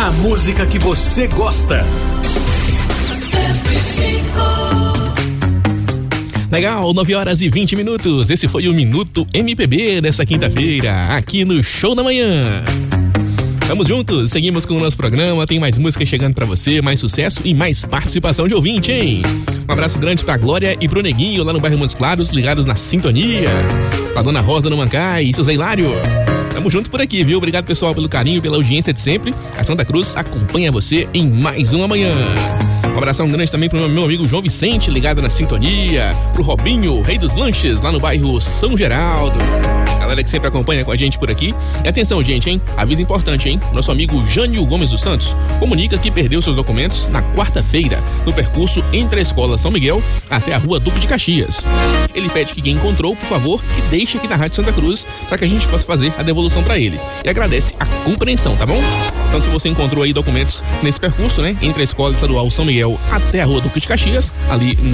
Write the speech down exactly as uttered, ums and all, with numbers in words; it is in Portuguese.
A música que você gosta. cento e cinco. Legal, nove horas e vinte minutos. Esse foi o Minuto M P B dessa quinta-feira, aqui no Show da Manhã. Vamos juntos, seguimos com o nosso programa, tem mais música chegando pra você, mais sucesso e mais participação de ouvinte, hein? Um abraço grande pra Glória e pro Neguinho, lá no bairro Montes Claros, ligados na sintonia. Pra Dona Rosa no Mancai e seu Zé Hilário. Tamo junto por aqui, viu? Obrigado, pessoal, pelo carinho, pela audiência de sempre. A Santa Cruz acompanha você em mais uma manhã. Um abração grande também pro meu amigo João Vicente, ligado na sintonia. Pro Robinho, rei dos lanches, lá no bairro São Geraldo. Galera que sempre acompanha com a gente por aqui. E atenção, gente, hein? Aviso importante, hein? Nosso amigo Jânio Gomes dos Santos comunica que perdeu seus documentos na quarta-feira, no percurso entre a Escola São Miguel até a Rua Duque de Caxias. Ele pede que quem encontrou, por favor, que deixe aqui na Rádio Santa Cruz para que a gente possa fazer a devolução para ele. E agradece a compreensão, tá bom? Então, se você encontrou aí documentos nesse percurso, né? Entre a Escola Estadual São Miguel até a Rua Duque de Caxias, ali no